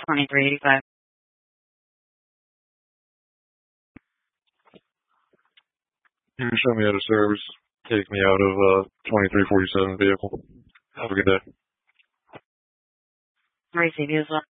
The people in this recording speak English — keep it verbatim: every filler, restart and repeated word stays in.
twenty-three eighty-five. You can show me out of service. Take me out of uh twenty-three forty-seven vehicle. Have a good day. Receive you as well.